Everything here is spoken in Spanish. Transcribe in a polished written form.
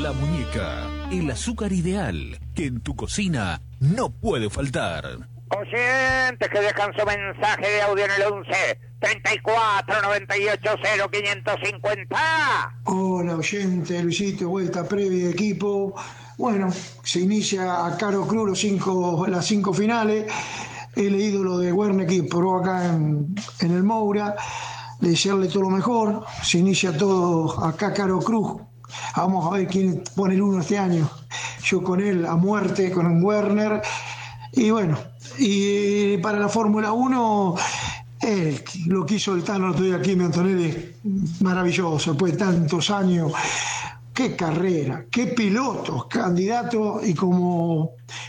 La Muñeca, el azúcar ideal que en tu cocina no puede faltar. Oyentes que dejan su mensaje de audio en el 11 34 98 0 550. Hola oyente, Luisito, vuelta previa de equipo. Bueno, se inicia a Caro Cruz las cinco finales. He leído lo de Werner que probó acá en el Moura. Desearle todo lo mejor. Se inicia todo acá Caro Cruz. Vamos a ver quién pone el uno este año. Yo con él a muerte, con Werner. Y bueno, y para la Fórmula 1, lo que hizo el Tano otro día aquí en Antonelli es maravilloso, después de tantos años. Qué carrera, qué pilotos, candidatos, y como